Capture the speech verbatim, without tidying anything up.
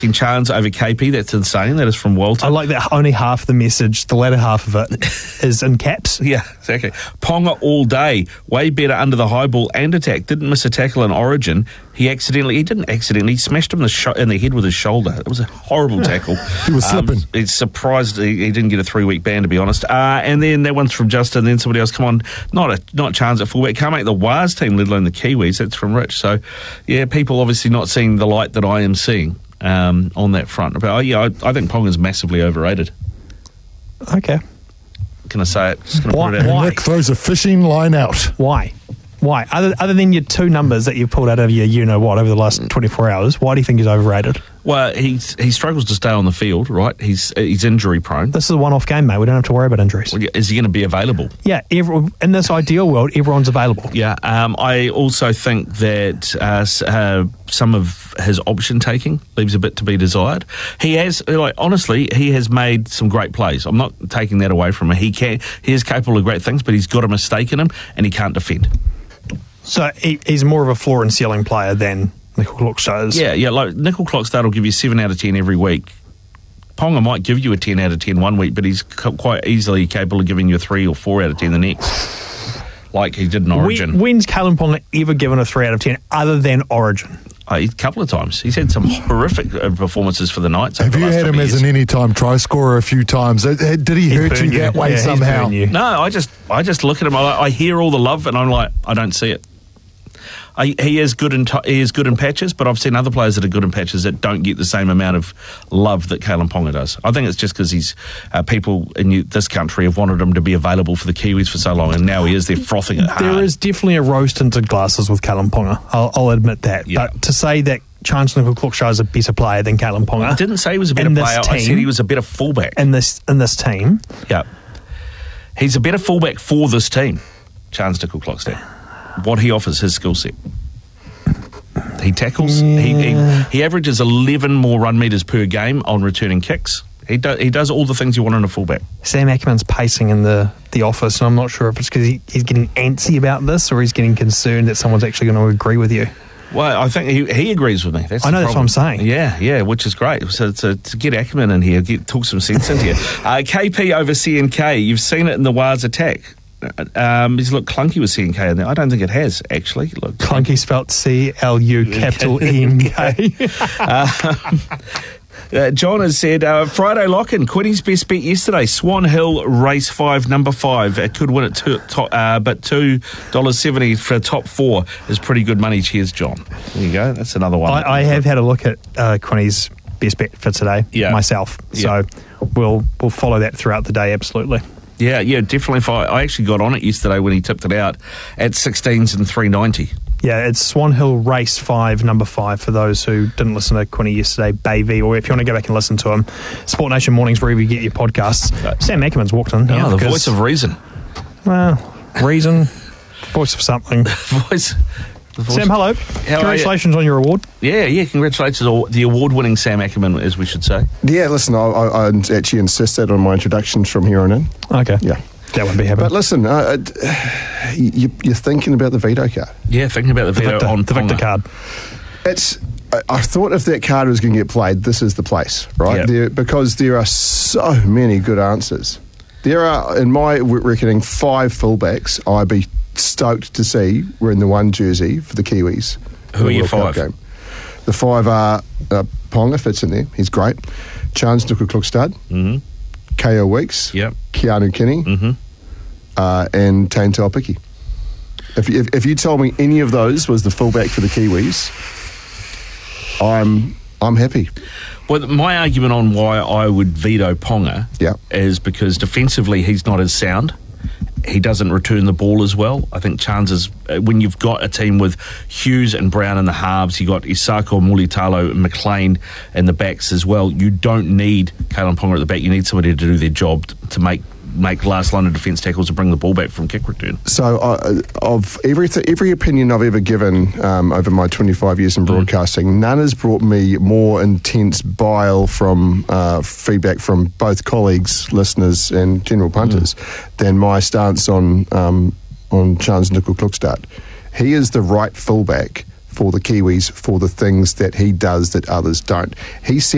Chance over K P. That's insane. That is from Walter. I like that only half the message, the latter half of it, is in caps. Yeah, exactly. Ponga all day. Way better under the high ball and attack. Didn't miss a tackle in Origin. He accidentally, he didn't accidentally, he smashed him in the, sho- in the head with his shoulder. It was a horrible tackle. He was slipping. Um, it's surprised he, he didn't get a three-week ban, to be honest. Uh, and then that one's from Justin, then somebody else. Come on, not a not Chance at fullback. Can't make the Wars team, let alone the Kiwis. That's from Rich. So, yeah, people obviously not seeing the light that I am seeing. Um, on that front. But, oh, yeah, I, I think Ponga's massively overrated. Okay. Can I say it? Just gonna Why- put it out. why? Nick throws a fishing line out. Why? Why? Other other than your two numbers that you've pulled out of your you-know-what over the last twenty-four hours, why do you think he's overrated? Well, he's, he struggles to stay on the field, right? He's he's injury-prone. This is a one-off game, mate. We don't have to worry about injuries. Well, yeah, is he going to be available? Yeah, every, in this ideal world, everyone's available. Yeah. Um, I also think that uh, s- uh, some of his option taking leaves a bit to be desired. He has, like, honestly, he has made some great plays. I'm not taking that away from him. He can, he is capable of great things, but he's got a mistake in him, and he can't defend. So he, he's more of a floor and ceiling player than Nickel Clockstad is. Yeah, yeah. Like Nickel Clockstad will give you seven out of ten every week. Ponga might give you a ten out of ten one week, but he's c- quite easily capable of giving you a three or four out of ten the next, like he did in Origin. When, when's Kalen Ponga ever given a three out of ten other than Origin? Uh, a couple of times. He's had some horrific uh, performances for the Knights. over Have the you last had him couple of as years. an anytime try scorer a few times? Uh, Did he He's hurt you burned you. that way Yeah, he's somehow? burned you. No, I just I just look at him. I, I hear all the love, and I'm like, I don't see it. I, he is good in t- he is good in patches, but I've seen other players that are good in patches that don't get the same amount of love that Kalen Ponga does. I think it's just because he's uh, people in you, this country have wanted him to be available for the Kiwis for so long, and now he is. They're frothing it hard. There is definitely a rose tinted glasses with Kalen Ponga. I'll, I'll admit that. Yeah. But to say that Chance Nickel Clockstad is a better player than Kalen Ponga, I didn't say he was a better in this player. I team- said he was a better fullback. in this in this team, Yeah, he's a better fullback for this team. Chance Nickel Clockstad. What he offers, his skill set. He tackles. He, he he averages eleven more run meters per game on returning kicks. He does he does all the things you want in a fullback. Sam Ackerman's pacing in the, the office, and I'm not sure if it's because he, he's getting antsy about this or he's getting concerned that someone's actually going to agree with you. Well, I think he, he agrees with me. That's I know, the that's what I'm problem. saying. Yeah, yeah, which is great. So to, to get Ackerman in here, get talk some sense into here. Uh, K P over C N K. You've seen it in the Wars attack. Um, he's looked clunky with C N K in there. I don't think it has, actually. Look, Clunky spelt C L U capital E N K. Uh, John has said, uh, Friday lock-in, Quinny's best bet yesterday, Swan Hill, race five, number five. It could win at two, to, uh, but two dollars seventy for top four is pretty good money. Cheers, John. There you go. That's another one. I, I have had a look at uh, Quinny's best bet for today Yeah. myself. Yeah. So we'll we'll follow that throughout the day, absolutely. Yeah, yeah, definitely. Fi- I actually got on it yesterday when he tipped it out at sixteens and three ninety. Yeah, it's Swan Hill Race five, number five, for those who didn't listen to Quinny yesterday, Bayview, or if you want to go back and listen to him, Sport Nation Mornings, wherever you get your podcasts. Right. Sam Ackerman's walked in. Oh, yeah, the because- voice of reason. Well, reason, voice of something. voice. The voice. Sam, hello. How are Congratulations on your award. Yeah, yeah, congratulations on the award-winning Sam Ackerman, as we should say. Yeah, listen, I, I, I actually insisted on my introductions from here on in. Okay. Yeah. That won't be happening. But listen, uh, uh, you, you're thinking about the veto card. Yeah, thinking about the the video Victor, on the Victor Ponga. card. It's. I, I thought if that card was going to get played, this is the place, right? Yeah. There, because there are so many good answers. There are, in my reckoning, five fullbacks I'd be stoked to see were in the one jersey for the Kiwis. Who in the are your World Cup five? Game. The five are uh, Ponga fits in there. He's great. Chance Nickel Clockstad, Mm-hmm. K O Weeks, Yep. Keanu Kenny, Mm-hmm. uh, and Tane Taupiki. If, if if you told me any of those was the fullback for the Kiwis, I'm I'm happy. Well, my argument on why I would veto Ponga Yeah. is because defensively he's not as sound. He doesn't return the ball as well. I think chances uh, when you've got a team with Hughes and Brown in the halves, you got Isako, Mulitalo, and McLean in the backs as well. You don't need Kalen Ponga at the back. You need somebody to do their job t- to make make last line of defence tackles to bring the ball back from kick return. So, uh, of every every opinion I've ever given um, over my twenty-five years in broadcasting, mm. none has brought me more intense bile from uh, feedback from both colleagues, listeners, and general punters mm. than my stance on um, on Chance Nickel Clockstad. He is the right fullback for the Kiwis for the things that he does that others don't. He said